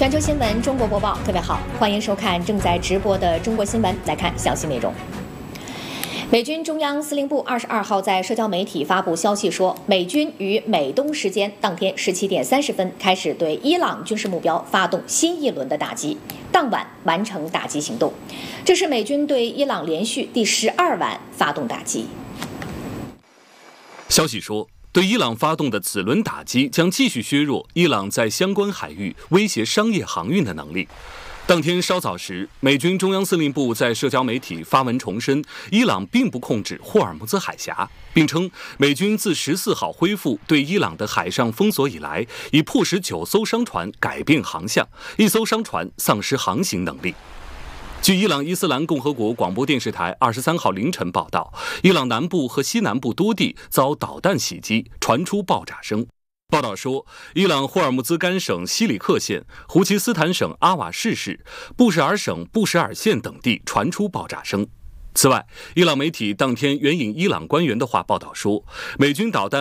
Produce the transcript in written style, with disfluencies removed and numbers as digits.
全球新闻中国播报，各位好，欢迎收看正在直播的中国新闻。来看详细内容。美军中央司令部22号在社交媒体发布消息说，美军于美东时间当天17点30分开始对伊朗军事目标发动新一轮的打击，当晚完成打击行动。这是美军对伊朗连续第12晚发动打击。 消息说，对伊朗发动的此轮打击将继续削弱伊朗在相关海域威胁商业航运的能力。当天稍早时，美军中央司令部在社交媒体发文重申，伊朗并不控制霍尔木兹海峡，并称美军自14号恢复对伊朗的海上封锁以来，已迫使9艘商船改变航向，1艘商船丧失航行能力。据伊朗伊斯兰共和国广播电视台23号凌晨报道，伊朗南部和西南部多地遭导弹袭击，传出爆炸声。报道说，伊朗霍尔木兹干省西里克县、胡齐斯坦省阿瓦士市、布什尔省布什尔县等地传出爆炸声。此外，伊朗媒体当天援引伊朗官员的话报道说，美军导弹